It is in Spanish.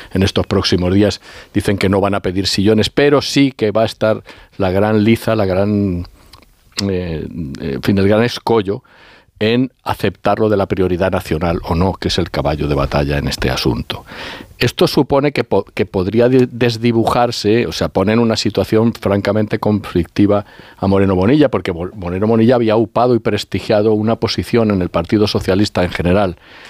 en estos próximos días. Dicen que no van a pedir sillones, pero sí que va a estar la gran liza, la gran, el gran escollo en aceptar lo de la prioridad nacional o no, que es el caballo de batalla en este asunto. Esto supone que podría desdibujarse, o sea, poner en una situación francamente conflictiva a Moreno Bonilla, porque Moreno Bonilla había upado y prestigiado una posición en el Partido Socialista en general